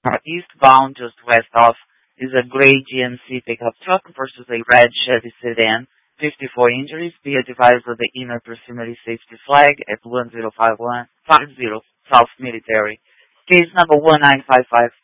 Eastbound, just west of, is a gray GMC pickup truck versus a red Chevy sedan. 54 injuries. Be advised of the inner proximity safety flag at 105150 South Military. Case number 1955.